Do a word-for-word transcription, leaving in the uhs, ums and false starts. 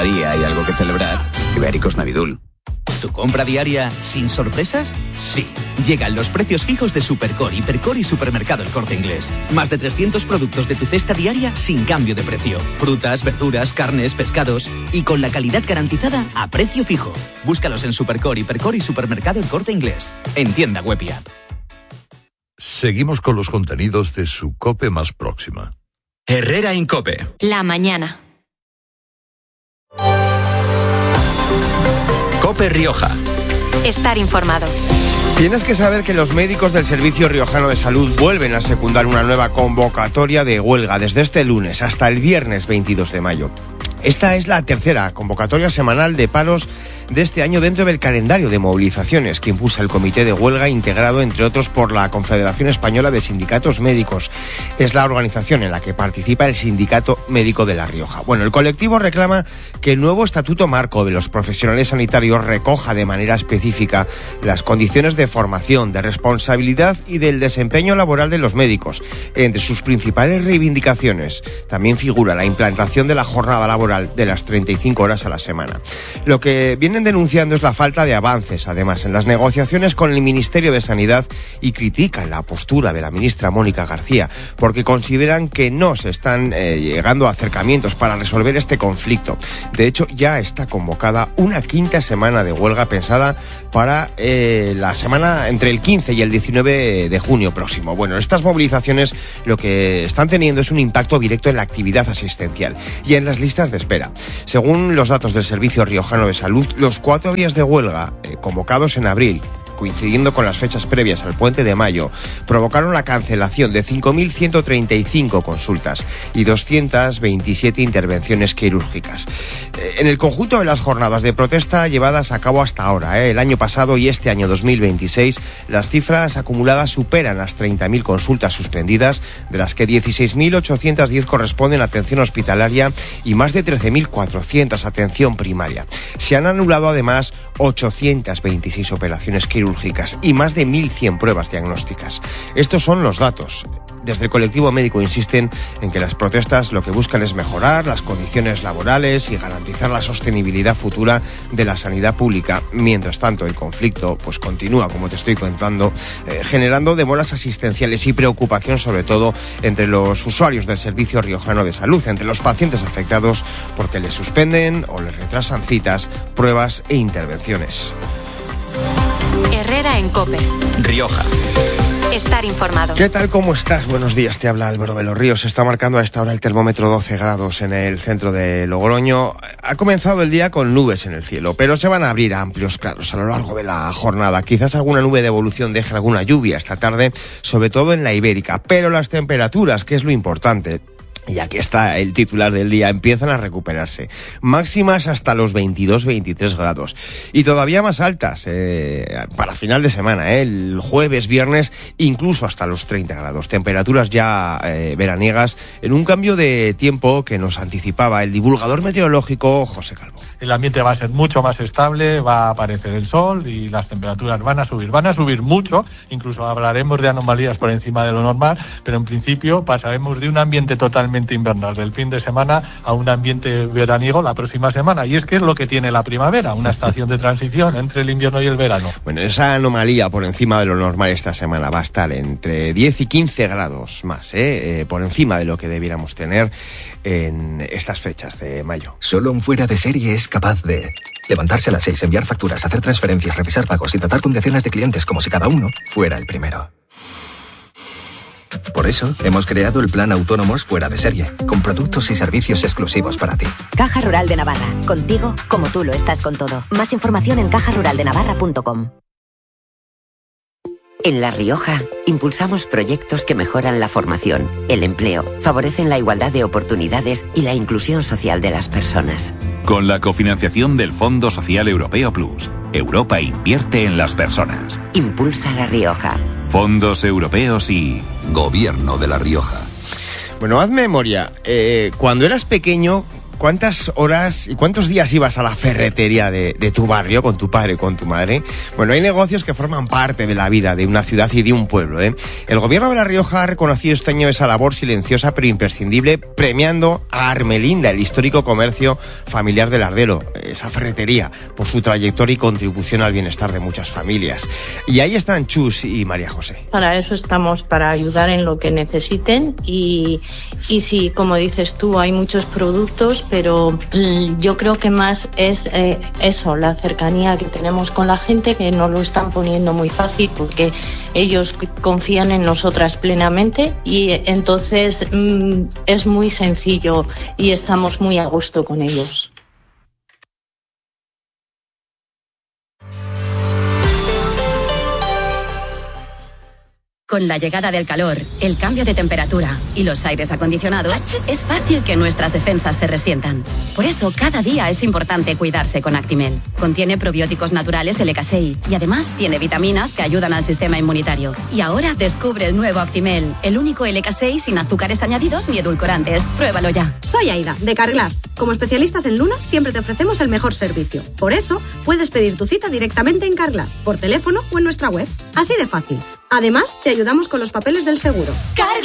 Todavía hay algo que celebrar. Ibéricos Navidul. ¿Tu compra diaria sin sorpresas? Sí. Llegan los precios fijos de Supercore, Hipercore y Supermercado El Corte Inglés. Más de trescientos productos de tu cesta diaria sin cambio de precio. Frutas, verduras, carnes, pescados y con la calidad garantizada a precio fijo. Búscalos en Supercore, Hipercore y Supermercado El Corte Inglés. En tienda web y app. Seguimos con los contenidos de su COPE más próxima. Herrera Incope. La mañana. COPE Rioja. Estar informado. Tienes que saber que los médicos del Servicio Riojano de Salud vuelven a secundar una nueva convocatoria de huelga desde este lunes hasta el viernes veintidós de mayo. Esta es la tercera convocatoria semanal de paros de este año dentro del calendario de movilizaciones que impulsa el Comité de Huelga, integrado entre otros por la Confederación Española de Sindicatos Médicos. Es la organización en la que participa el Sindicato Médico de La Rioja. Bueno, el colectivo reclama que el nuevo Estatuto Marco de los Profesionales Sanitarios recoja de manera específica las condiciones de formación, de responsabilidad y del desempeño laboral de los médicos. Entre sus principales reivindicaciones también figura la implantación de la jornada laboral de las treinta y cinco horas a la semana. Lo que vienen denunciando es la falta de avances, además, en las negociaciones con el Ministerio de Sanidad, y critican la postura de la ministra Mónica García, porque consideran que no se están eh, llegando a acercamientos para resolver este conflicto. De hecho, ya está convocada una quinta semana de huelga pensada para eh, la semana entre el quince y el diecinueve de junio próximo. Bueno, estas movilizaciones lo que están teniendo es un impacto directo en la actividad asistencial y en las listas de espera. Según los datos del Servicio Riojano de Salud, los cuatro días de huelga eh, convocados en abril, coincidiendo con las fechas previas al puente de mayo, provocaron la cancelación de cinco mil ciento treinta y cinco consultas y doscientas veintisiete intervenciones quirúrgicas. En el conjunto de las jornadas de protesta llevadas a cabo hasta ahora, ¿eh? el año pasado y este año dos mil veintiséis, las cifras acumuladas superan las treinta mil consultas suspendidas, de las que dieciséis mil ochocientos diez corresponden a atención hospitalaria y más de trece mil cuatrocientos atención primaria. Se han anulado además ochocientas veintiséis operaciones quirúrgicas y más de mil cien pruebas diagnósticas. Estos son los datos. Desde el colectivo médico insisten en que las protestas lo que buscan es mejorar las condiciones laborales y garantizar la sostenibilidad futura de la sanidad pública. Mientras tanto, el conflicto pues continúa, como te estoy contando, eh, generando demoras asistenciales y preocupación sobre todo entre los usuarios del Servicio Riojano de Salud, entre los pacientes afectados, porque les suspenden o les retrasan citas, pruebas e intervenciones. Herrera en COPE. Rioja. Estar informado. ¿Qué tal? ¿Cómo estás? Buenos días, te habla Álvaro de los Ríos. Se está marcando a esta hora el termómetro doce grados en el centro de Logroño. Ha comenzado el día con nubes en el cielo, pero se van a abrir amplios claros a lo largo de la jornada. Quizás alguna nube de evolución deje alguna lluvia esta tarde, sobre todo en la Ibérica, pero las temperaturas, que es lo importante, y aquí está el titular del día, empiezan a recuperarse. Máximas hasta los veintidós veintitrés grados. Y todavía más altas eh, para final de semana, eh, el jueves, viernes, incluso hasta los treinta grados. Temperaturas ya eh, veraniegas en un cambio de tiempo que nos anticipaba el divulgador meteorológico José Calvo. El ambiente va a ser mucho más estable, va a aparecer el sol y las temperaturas van a subir. Van a subir mucho, incluso hablaremos de anomalías por encima de lo normal, pero en principio pasaremos de un ambiente totalmente invernal del fin de semana a un ambiente veraniego la próxima semana. Y es que es lo que tiene la primavera, una estación de transición entre el invierno y el verano. Bueno, esa anomalía por encima de lo normal esta semana va a estar entre diez y quince grados más, ¿eh? Eh, por encima de lo que debiéramos tener en estas fechas de mayo. Solo un fuera de serie es capaz de levantarse a las seis, enviar facturas, hacer transferencias, revisar pagos y tratar con decenas de clientes como si cada uno fuera el primero. Por eso, hemos creado el Plan Autónomos Fuera de Serie, con productos y servicios exclusivos para ti. Caja Rural de Navarra, contigo como tú lo estás con todo. Más información en caja rural de navarra punto com. En La Rioja, impulsamos proyectos que mejoran la formación, el empleo, favorecen la igualdad de oportunidades y la inclusión social de las personas. Con la cofinanciación del Fondo Social Europeo Plus, Europa invierte en las personas. Impulsa La Rioja. Fondos europeos y Gobierno de La Rioja. Bueno, haz memoria. Eh, cuando eras pequeño, ¿cuántas horas y cuántos días ibas a la ferretería de, de tu barrio con tu padre y con tu madre? Bueno, hay negocios que forman parte de la vida de una ciudad y de un pueblo, ¿eh? El gobierno de La Rioja ha reconocido este año esa labor silenciosa pero imprescindible, premiando a Armelinda, el histórico comercio familiar del Ardero, esa ferretería, por su trayectoria y contribución al bienestar de muchas familias. Y ahí están Chus y María José. Para eso estamos, para ayudar en lo que necesiten y, y sí, como dices tú, hay muchos productos, pero yo creo que más es eh, eso, la cercanía que tenemos con la gente, que nos lo están poniendo muy fácil porque ellos confían en nosotras plenamente y entonces mmm, es muy sencillo y estamos muy a gusto con ellos. Con la llegada del calor, el cambio de temperatura y los aires acondicionados, es fácil que nuestras defensas se resientan. Por eso, cada día es importante cuidarse con Actimel. Contiene probióticos naturales L K seis y además tiene vitaminas que ayudan al sistema inmunitario. Y ahora descubre el nuevo Actimel, el único L K seis sin azúcares añadidos ni edulcorantes. Pruébalo ya. Soy Aida, de Carglass. Como especialistas en lunas, siempre te ofrecemos el mejor servicio. Por eso, puedes pedir tu cita directamente en Carglass, por teléfono o en nuestra web. Así de fácil. Además, te ayudamos con los papeles del seguro.